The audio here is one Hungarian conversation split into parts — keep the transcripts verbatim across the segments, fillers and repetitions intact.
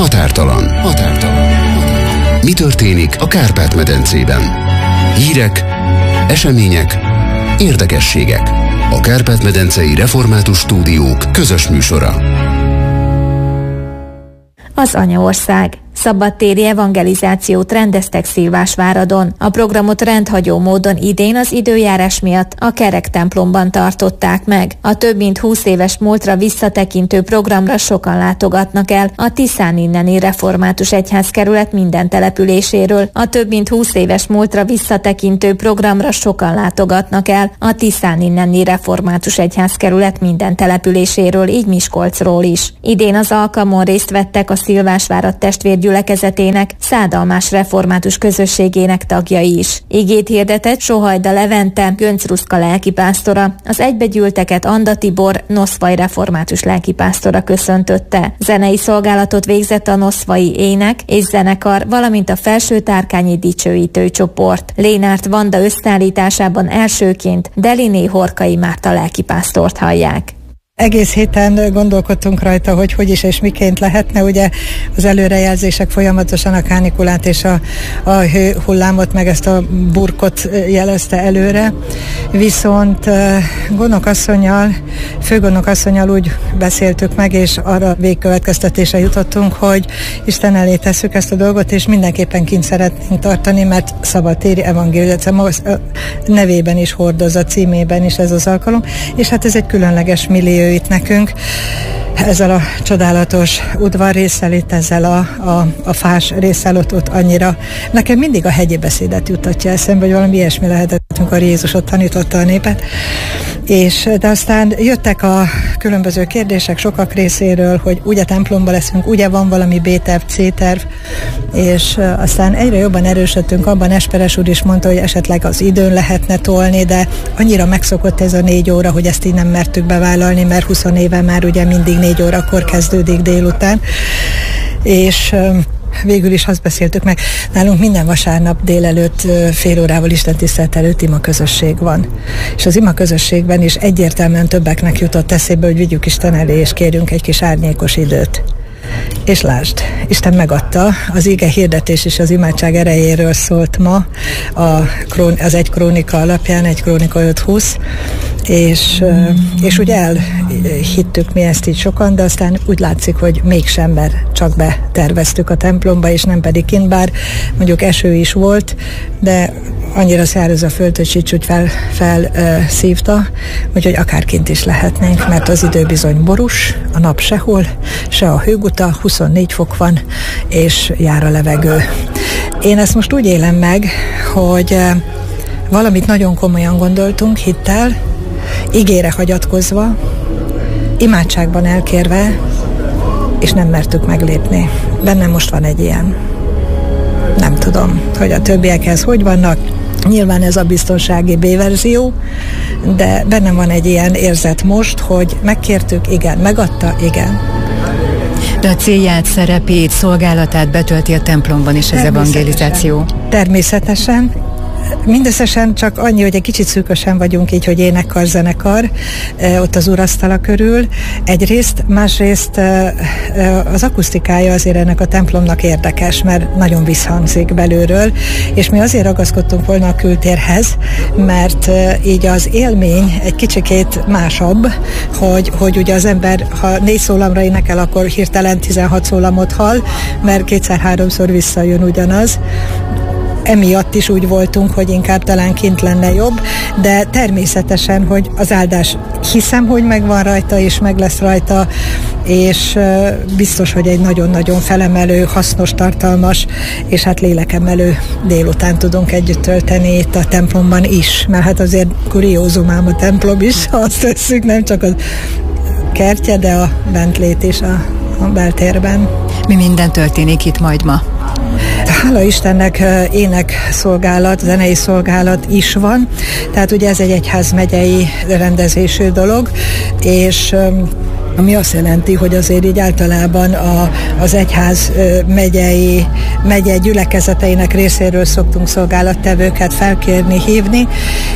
Határtalan. Határtalan. Mi történik a Kárpát-medencében? Hírek, események, érdekességek. A Kárpát-medencei Református Stúdiók közös műsora. Az Anyaország. Szabadtéri evangelizációt rendeztek Szilvásváradon. A programot rendhagyó módon idén az időjárás miatt a kerek templomban tartották meg. A több mint húsz éves múltra visszatekintő programra sokan látogatnak el a Tiszán inneni Református Egyházkerület minden településéről. A több mint húsz éves múltra visszatekintő programra sokan látogatnak el a Tiszán inneni Református Egyházkerület minden településéről, így Miskolcról is. Idén az alkalmon részt vettek a Szilvásvárad testvérgyülekezetének, szádalmás református közösségének tagjai is. Igét hirdetett Sohajda Levente, Göncruszka lelkipásztora, az egybegyűlteket Anda Tibor, Noszvai református lelkipásztora köszöntötte. Zenei szolgálatot végzett a noszvai ének és zenekar, valamint a Felső-Tárkányi dicsőítő csoport. Lénárt Vanda összeállításában elsőként Deliné Horkai Márta lelkipásztort hallják. Egész héten gondolkodtunk rajta, hogy hogy is és miként lehetne. Ugye az előrejelzések folyamatosan a kánikulát és a, a hőhullámot, meg ezt a burkot jelezte előre. Viszont gondnokasszonnyal, főgondnokasszonnyal úgy beszéltük meg, és arra végkövetkeztetésre jutottunk, hogy Isten elé tesszük ezt a dolgot, és mindenképpen kint szeretnénk tartani, mert szabadtéri evangélizáció nevében is hordozza, címében is ez az alkalom, és hát ez egy különleges millió itt nekünk, ezzel a csodálatos udvarrésszel, itt ezzel a, a, a fás résszel ott, ott annyira. Nekem mindig a hegyi beszédet jutatja eszembe, hogy valami ilyesmi lehetett, amikor Jézus ott tanította a népet. És, de aztán jöttek a különböző kérdések sokak részéről, hogy ugye templomba leszünk, ugye van valami B-terv, C-terv, és aztán egyre jobban erősödtünk abban, Esperes úr is mondta, hogy esetleg az időn lehetne tolni, de annyira megszokott ez a négy óra, hogy ezt így nem mertük bevállalni, mert húsz éve már ugye mindig négy órakor kezdődik délután, és végül is azt beszéltük meg, nálunk minden vasárnap délelőtt fél órával istentisztelet előtt ima közösség van. És az ima közösségben is egyértelműen többeknek jutott eszébe, hogy vigyük Isten elé, és kérjünk egy kis árnyékos időt. És lásd, Isten megadta, az ige hirdetés és az imádság erejéről szólt ma a, az egy krónika alapján, egy krónika öt húsz, és, és ugye elhittük mi ezt így sokan, de aztán úgy látszik, hogy mégsem, mert csak beterveztük a templomba, és nem pedig kint, bár mondjuk eső is volt, de annyira száraz a föld, hogy Sics úgy fel, fel uh, szívta, úgyhogy akár kint is lehetnénk, mert az idő bizony borús, a nap sehol, se a hőguta, huszonnégy fok van, és jár a levegő. Én ezt most úgy élem meg, hogy uh, valamit nagyon komolyan gondoltunk, hittel, igére hagyatkozva, imádságban elkérve, és nem mertük meglépni. Bennem most van egy ilyen. Nem tudom, hogy a többiekhez hogy vannak. Nyilván ez a biztonsági B-verzió, de bennem van egy ilyen érzet most, hogy megkértük, igen, megadta, igen. De a célját, szerepét, szolgálatát betölti a templomban is az evangelizáció. Természetesen. Mindösszesen csak annyi, hogy egy kicsit szűkösen vagyunk így, hogy énekkar, zenekar ott az urasztala körül. Egyrészt, másrészt az akusztikája azért ennek a templomnak érdekes, mert nagyon visszhangzik belülről, és mi azért ragaszkodtunk volna a kültérhez, mert így az élmény egy kicsikét másabb, hogy, hogy ugye az ember, ha négy szólamra énekel, akkor hirtelen tizenhat szólamot hall, mert kétszer-háromszor visszajön ugyanaz. Emiatt is úgy voltunk, hogy inkább talán kint lenne jobb, de természetesen, hogy az áldás hiszem, hogy megvan rajta, és meg lesz rajta, és biztos, hogy egy nagyon-nagyon felemelő, hasznos, tartalmas, és hát lélekemelő délután tudunk együtt tölteni itt a templomban is, mert hát azért kuriózum ám a templom is, ha azt tesszük, nem csak a kertje, de a bentlét is a, a beltérben. Mi minden történik itt majd ma? Hála Istennek énekszolgálat, zenei szolgálat is van, tehát ugye ez egy egyházmegyei rendezésű dolog, és ami azt jelenti, hogy azért így általában a, az egyház megyei, megyei gyülekezeteinek részéről szoktunk szolgálattevőket felkérni, hívni,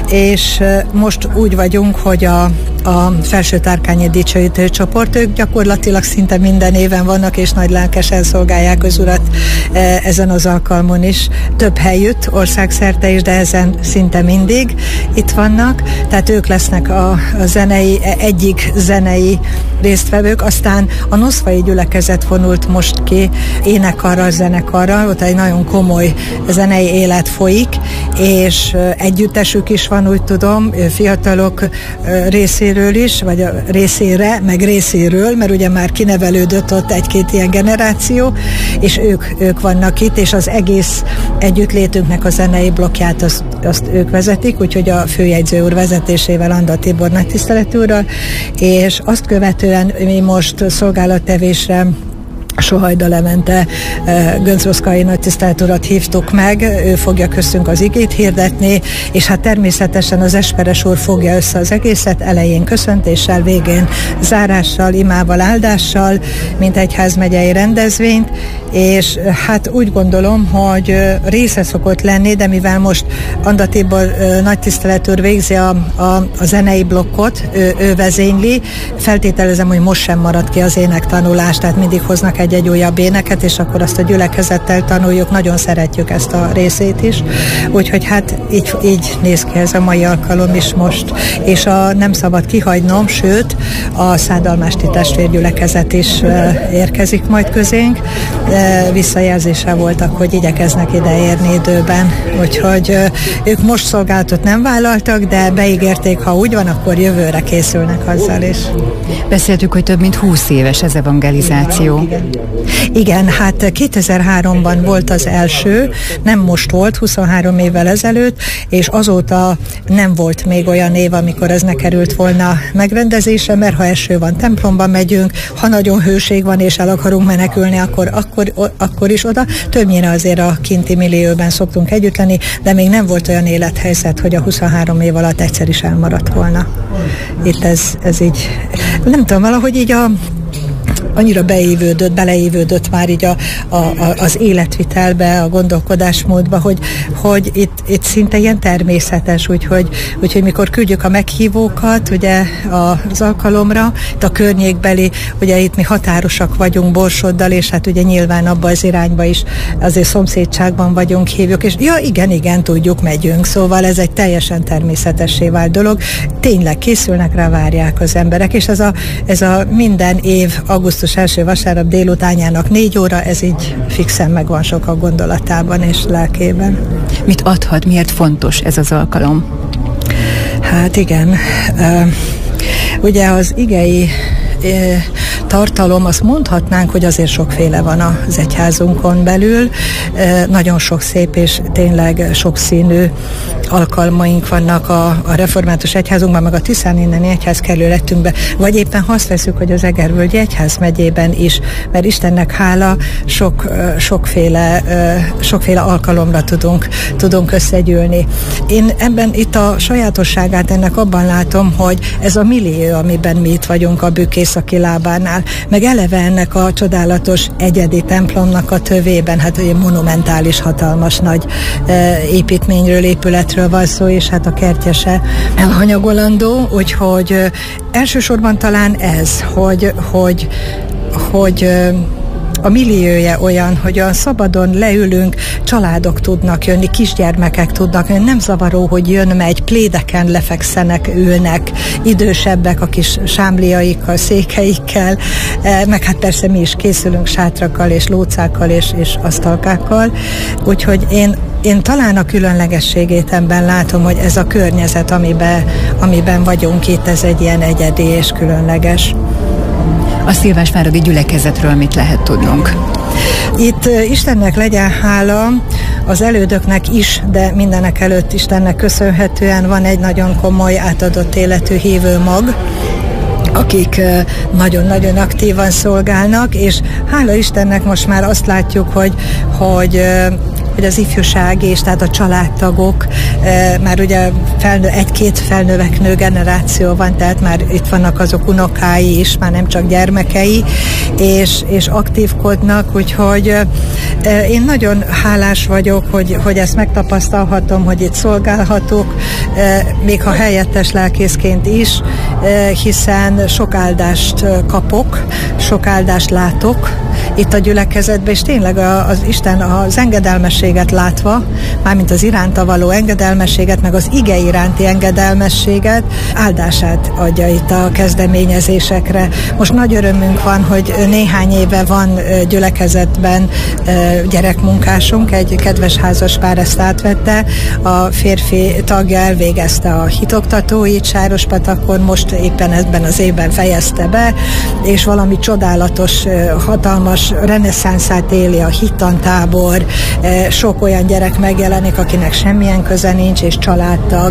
és most úgy vagyunk, hogy a, a Felső-Tárkányi Dicsőítő Csoport, ők gyakorlatilag szinte minden éven vannak, és nagy lelkesen szolgálják az Urat ezen az alkalmon is. Több helyütt, országszerte is, de ezen szinte mindig itt vannak, tehát ők lesznek a, a zenei, egyik zenei résztvevők, aztán a Noszfai gyülekezet vonult most ki énekarral, zenekarral, ott egy nagyon komoly zenei élet folyik, és együttesük is van, úgy tudom, fiatalok részéről is, vagy a részére, meg részéről, mert ugye már kinevelődött ott egy-két ilyen generáció, és ők, ők vannak itt, és az egész együttlétünknek a zenei blokkját azt, azt ők vezetik, úgyhogy a főjegyző úr vezetésével, Anda Tibor nagytiszteletű úrral, és azt követően mi most szolgálattevésre Sohajda Levente Göncz-Roszkai nagytisztelt urat hívtuk meg, ő fogja köztünk az igét hirdetni, és hát természetesen az Esperes úr fogja össze az egészet, elején köszöntéssel, végén zárással, imával, áldással, mint egyházmegyei rendezvényt, és hát úgy gondolom, hogy része szokott lenni, de mivel most Anda Tibor nagytisztelet úr végzi a, a, a zenei blokkot, ő, ő vezényli, feltételezem, hogy most sem marad ki az énektanulás, tehát mindig hoznak egy-egy újabb éneket, és akkor azt a gyülekezettel tanuljuk, nagyon szeretjük ezt a részét is, úgyhogy hát így, így néz ki ez a mai alkalom is most, és a nem szabad kihagynom, sőt, a Szádalmásti testvérgyülekezet is érkezik majd közénk, visszajelzéssel voltak, hogy igyekeznek ide érni időben, úgyhogy ők most szolgálatot nem vállaltak, de beígérték, ha úgy van, akkor jövőre készülnek azzal is. Beszéltük, hogy több mint húsz éves az evangelizáció. Igen. Igen, hát kétezer-háromban volt az első, nem most volt, huszonhárom évvel ezelőtt, és azóta nem volt még olyan év, amikor ez ne került volna megrendezésre, mert ha eső van, templomba megyünk, ha nagyon hőség van, és el akarunk menekülni, akkor, akkor, akkor is oda. Többnyire azért a kinti millióben szoktunk együtt lenni, de még nem volt olyan élethelyzet, hogy a huszonhárom év alatt egyszer is elmaradt volna. Itt ez, ez így, nem tudom, valahogy így a annyira beívődött, beleívődött már így a, a, a, az életvitelbe, a gondolkodásmódba, hogy, hogy itt, itt szinte ilyen természetes, úgyhogy, úgyhogy mikor küldjük a meghívókat ugye az alkalomra, itt a környékbeli, ugye itt mi határosak vagyunk Borsoddal, és hát ugye nyilván abba az irányba is azért szomszédságban vagyunk, hívjuk, és ja igen, igen, tudjuk, megyünk, szóval ez egy teljesen természetessé vált dolog, tényleg készülnek rá, várják az emberek, és ez a, ez a minden év augusztus első vasárnap délutánjának négy óra, ez így fixen megvan sokak gondolatában és lelkében. Mit adhat, miért fontos ez az alkalom? Hát igen, uh, ugye az igei uh, tartalom, azt mondhatnánk, hogy azért sokféle van az egyházunkon belül. Nagyon sok szép és tényleg sokszínű alkalmaink vannak a, a református egyházunkban, meg a Tiszán inneni egyházkerületünkben, vagy éppen ha azt veszük, hogy az Egervölgyi Egyház megyében is, mert Istennek hála sok, sokféle, sokféle alkalomra tudunk, tudunk összegyűlni. Én ebben itt a sajátosságát ennek abban látom, hogy ez a millió, amiben mi itt vagyunk a Bükk északi lábánál, meg eleve ennek a csodálatos egyedi templomnak a tövében, hát ugye monumentális, hatalmas nagy e, építményről, épületről van szó, és hát a kertjese elhanyagolandó, úgyhogy e, elsősorban talán ez, hogy, hogy, hogy e, a milliója olyan, hogy olyan szabadon leülünk, családok tudnak jönni, kisgyermekek tudnak jönni, nem zavaró, hogy jön-megy, plédeken lefekszenek, ülnek, idősebbek a kis sámliaikkal, székeikkel, meg hát persze mi is készülünk sátrakkal és lócákkal és, és asztalkákkal, úgyhogy én Én talán a különlegességét ebben látom, hogy ez a környezet, amiben, amiben vagyunk itt, ez egy ilyen egyedi és különleges. A Szilvásváradi gyülekezetről mit lehet tudnunk? Itt Istennek legyen hála, az elődöknek is, de mindenek előtt Istennek köszönhetően van egy nagyon komoly átadott életű hívő mag, akik nagyon-nagyon aktívan szolgálnak, és hála Istennek most már azt látjuk, hogy, hogy hogy az ifjúság és tehát a családtagok, már ugye felnő, egy-két felnöveknő generáció van, tehát már itt vannak azok unokái is, már nem csak gyermekei, és, és aktívkodnak, úgyhogy én nagyon hálás vagyok, hogy, hogy ezt megtapasztalhatom, hogy itt szolgálhatok, még ha helyettes lelkészként is, hiszen sok áldást kapok, sok áldást látok itt a gyülekezetben, és tényleg az Isten az engedelmességet látva, mármint az iránta való engedelmességet, meg az ige iránti engedelmességet, áldását adja itt a kezdeményezésekre. Most nagy örömünk van, hogy néhány éve van gyülekezetben gyerekmunkásunk, egy kedves házaspár ezt átvette, a férfi tagja elvégezte a hitoktatóit Sárospatakon, most éppen ebben az évben fejezte be, és valami csodálatos, hatalmas reneszánszát éli a hittantábor, sok olyan gyerek megjelenik, akinek semmilyen köze nincs, és családtag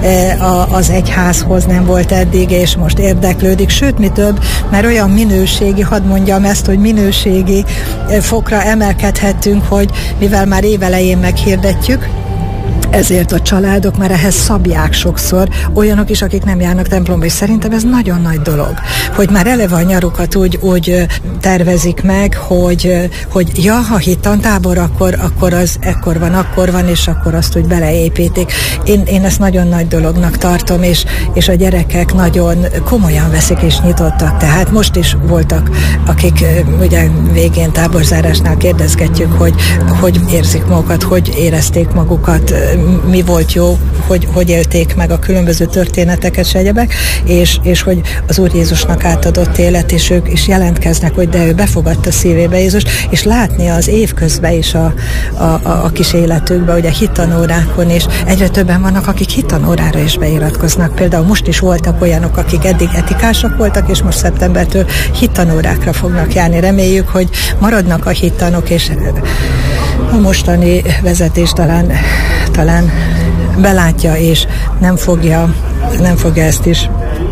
az egyházhoz nem volt eddig, és most érdeklődik, sőt, mi több, mert olyan minőségi, hadd mondjam ezt, hogy minőségi fokra emelkedhettünk, hogy mivel már évelején meghirdetjük, ezért a családok már ehhez szabják sokszor, olyanok is, akik nem járnak templomba, és szerintem ez nagyon nagy dolog, hogy már eleve a nyarukat úgy, úgy tervezik meg, hogy, hogy ja, ha hittantábor, akkor, akkor az ekkor van, akkor van, és akkor azt úgy beleépítik. Én, én ezt nagyon nagy dolognak tartom, és, és a gyerekek nagyon komolyan veszik és nyitottak, tehát most is voltak, akik ugye végén táborzárásnál kérdezgetjük, hogy hogy érzik magukat, hogy érezték magukat, mi volt jó, hogy, hogy élték meg a különböző történeteket, s egyebek, és, és hogy az Úr Jézusnak átadott élet, és ők is jelentkeznek, hogy de ő befogadta szívébe Jézust, és látni az évközben is a, a, a, a kis életükben, ugye hittanórákon, és egyre többen vannak, akik hittanórára is beiratkoznak. Például most is voltak olyanok, akik eddig etikásak voltak, és most szeptembertől hittanórákra fognak járni. Reméljük, hogy maradnak a hittanok, és a mostani vezetés talán, talán belátja, és nem fogja, nem fogja ezt is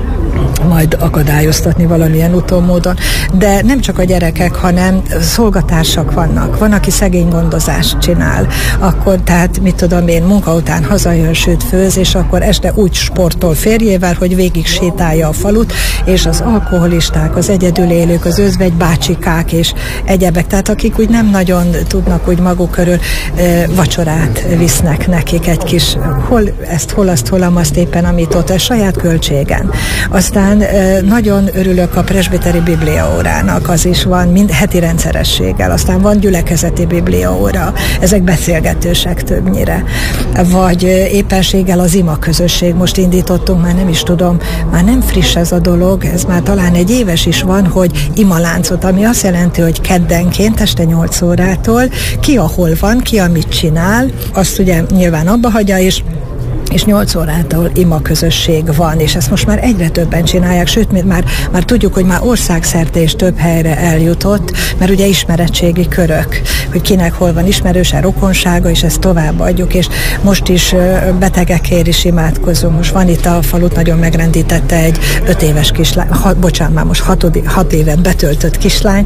majd akadályoztatni valamilyen úton, módon. De nem csak a gyerekek, hanem szolgatársak vannak. Van, aki szegény gondozást csinál. Akkor, tehát, mit tudom én, munka után hazajön, sőt főz, és akkor este úgy sportol férjével, hogy végig sétálja a falut, és az alkoholisták, az egyedülélők, az özvegy bácsikák és egyebek, tehát akik úgy nem nagyon tudnak úgy maguk körül e, vacsorát visznek nekik egy kis, hol ezt, hol azt, hol amazt éppen, amit ott a saját költségen. Aztán nagyon örülök a presbiteri bibliaórának, az is van mind heti rendszerességgel, aztán van gyülekezeti bibliaóra, ezek beszélgetősek többnyire, vagy éppenséggel az ima közösség, most indítottunk, már nem is tudom, már nem friss ez a dolog, ez már talán egy éves is van, hogy imaláncot, ami azt jelenti, hogy keddenként este nyolc órától ki ahol van, ki amit csinál, azt ugye nyilván abba hagyja, és és nyolc órától ima közösség van, és ezt most már egyre többen csinálják, sőt, már, már tudjuk, hogy már országszerte és több helyre eljutott, mert ugye ismeretségi körök, hogy kinek hol van ismerőse, rokonsága, és ezt továbbadjuk, és most is betegekért is imádkozunk. Most van itt a falut, nagyon megrendítette egy öt éves kislány, ha, bocsánat, már most hatod, hat évet betöltött kislány,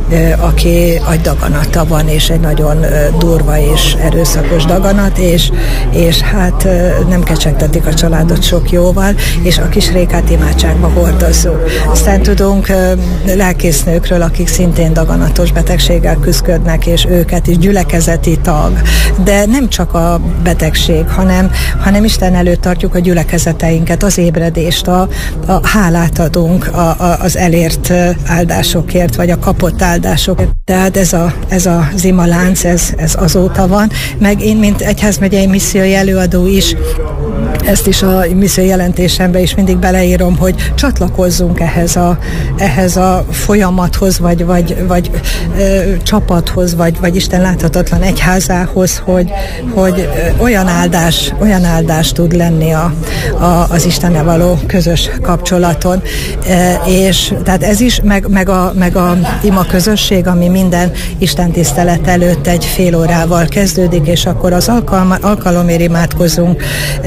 aki agydaganata van, és egy nagyon durva és erőszakos daganat, és, és hát nem kecsegtetik a családot sok jóval, és a kis Rékát imádságba hordozzuk. Aztán tudunk lelkésznőkről, akik szintén daganatos betegséggel küzdködnek, és őket is gyülekezeti tag. De nem csak a betegség, hanem, hanem Isten előtt tartjuk a gyülekezeteinket, az ébredést, a, a hálát adunk a, a, az elért áldásokért, vagy a kapott áldásokért. Tehát ez, a, ez az imalánc, ez, ez azóta van. Meg én, mint egyházmegyei missziói előadó is, ezt is a misszió jelentésemben is mindig beleírom, hogy csatlakozzunk ehhez a, ehhez a folyamathoz, vagy, vagy, vagy ö, csapathoz, vagy, vagy Isten láthatatlan egyházához, hogy, hogy olyan áldás, olyan áldás tud lenni a, a, az Istennel való közös kapcsolaton. E, és tehát ez is, meg, meg, a, meg a ima közösség, ami minden Isten tisztelet előtt egy fél órával kezdődik, és akkor az alkalma, alkalomért imádkozunk az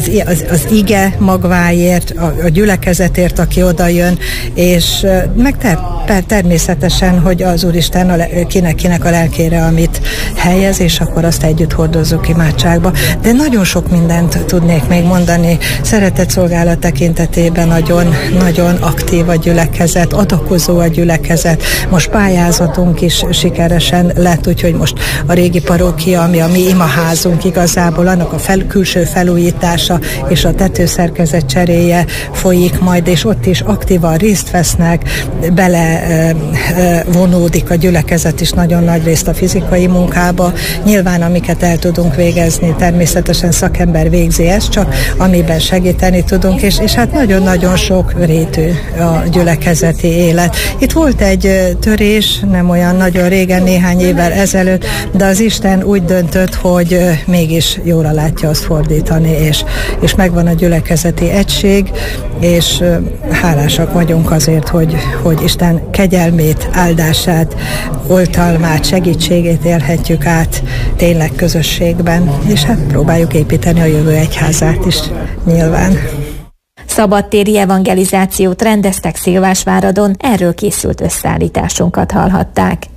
az, az, az ige magváért, a, a gyülekezetért, aki oda jön, és meg ter, ter, természetesen, hogy az Úristen a, kinek-kinek a lelkére, amit helyez, és akkor azt együtt hordozzuk imádságba. De nagyon sok mindent tudnék még mondani. Szeretetszolgálat tekintetében nagyon, nagyon aktív a gyülekezet, adakozó a gyülekezet. Most pályázatunk is sikeresen lett, úgyhogy most a régi parókia, ami a mi imaházunk igazából, annak a fel, külső felújítása és a tetőszerkezet cseréje folyik majd, és ott is aktívan részt vesznek, bele e, e, vonódik a gyülekezet is nagyon nagy részt a fizikai munkába. Nyilván, amiket el tudunk végezni, természetesen szakember végzi ezt, csak amiben segíteni tudunk, és, és hát nagyon-nagyon sok rétű a gyülekezeti élet. Itt volt egy törés, nem olyan nagyon régen, néhány évvel ezelőtt, de az Isten úgy döntött, hogy mégis jóra látja azt fordítani, és, és megvan a gyülekezeti egység, és hálásak vagyunk azért, hogy, hogy Isten kegyelmét, áldását, oltalmát, segítségét élhetjük át tényleg közösségben, és hát próbáljuk építeni a jövő egyházát is nyilván. Szabadtéri evangelizációt rendeztek Szilvásváradon, erről készült összeállításunkat hallhatták.